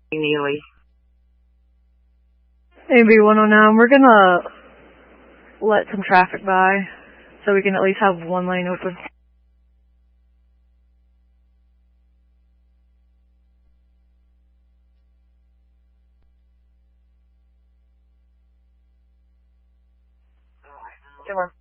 Neely. AB109, we're gonna let some traffic by so we can at least have one lane open. Come on.